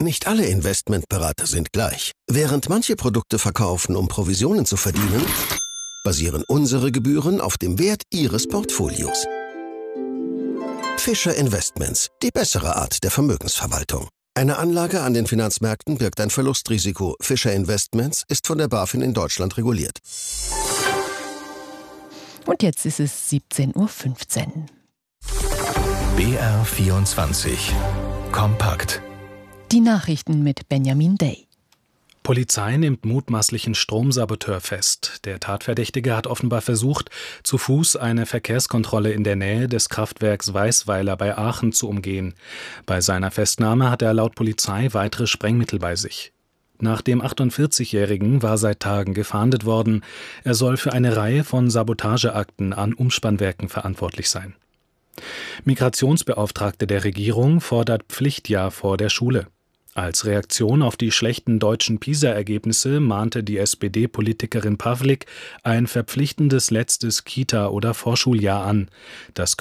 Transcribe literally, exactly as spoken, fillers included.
Nicht alle Investmentberater sind gleich. Während manche Produkte verkaufen, um Provisionen zu verdienen, basieren unsere Gebühren auf dem Wert Ihres Portfolios. Fischer Investments, die bessere Art der Vermögensverwaltung. Eine Anlage an den Finanzmärkten birgt ein Verlustrisiko. Fischer Investments ist von der BaFin in Deutschland reguliert. Und jetzt ist es siebzehn Uhr fünfzehn. B R vierundzwanzig Kompakt. Die Nachrichten mit Benjamin Day. Polizei nimmt mutmaßlichen Stromsaboteur fest. Der Tatverdächtige hat offenbar versucht, zu Fuß eine Verkehrskontrolle in der Nähe des Kraftwerks Weißweiler bei Aachen zu umgehen. Bei seiner Festnahme hat er laut Polizei weitere Sprengmittel bei sich. Nach dem achtundvierzigjährigen war seit Tagen gefahndet worden. Er soll für eine Reihe von Sabotageakten an Umspannwerken verantwortlich sein. Migrationsbeauftragte der Regierung fordert Pflichtjahr vor der Schule. Als Reaktion auf die schlechten deutschen PISA-Ergebnisse mahnte die S P D-Politikerin Pawlik ein verpflichtendes letztes Kita- oder Vorschuljahr an. Das